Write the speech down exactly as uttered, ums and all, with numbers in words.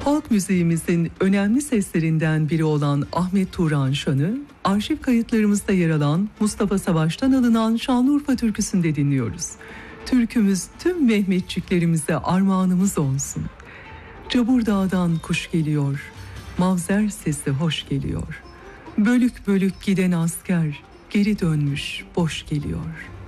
Halk müziğimizin önemli seslerinden biri olan Ahmet Turan Şan'ı, arşiv kayıtlarımızda yer alan Mustafa Savaş'tan alınan Şanlıurfa türküsünde dinliyoruz. Türkümüz tüm Mehmetçiklerimize armağanımız olsun. Cabur Dağ'dan kuş geliyor, mavzer sesi hoş geliyor. Bölük bölük giden asker, geri dönmüş boş geliyor.